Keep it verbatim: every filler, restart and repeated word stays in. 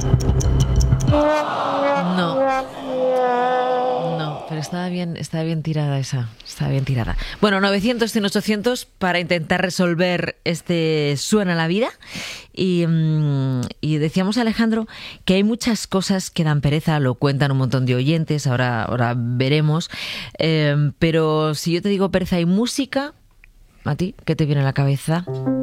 No, no, pero estaba bien, estaba bien tirada esa, estaba bien tirada. Bueno, novecientos, cien, ochocientos para intentar resolver este Suena la vida. Y, mm, y decíamos, Alejandro, que hay muchas cosas que dan pereza, lo cuentan un montón de oyentes, ahora, ahora veremos. Eh, pero si yo te digo pereza y música, ¿a ti qué te viene a la cabeza?